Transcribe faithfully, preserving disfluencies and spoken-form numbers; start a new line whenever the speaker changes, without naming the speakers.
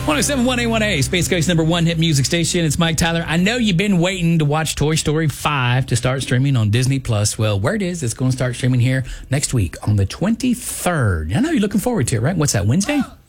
one oh seven point one A one A, Space Coast number one hit music station. It's Mike Tyler. I know you've been waiting to watch Toy Story five to start streaming on Disney Plus. Well, word is it's going to start streaming here next week on the twenty-third. I know you're looking forward to it, right? What's that, Wednesday?